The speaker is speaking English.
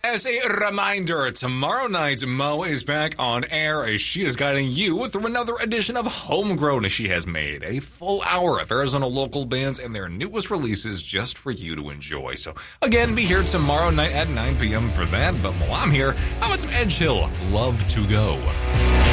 As a reminder, tomorrow night, Mo is back on air as she is guiding you through another edition of Homegrown as she has made a full hour of Arizona local bands and their newest releases just for you to enjoy. So, again, be here tomorrow night at 9 p.m. for that. But while I'm here, how about some Edge Hill, Love to Go?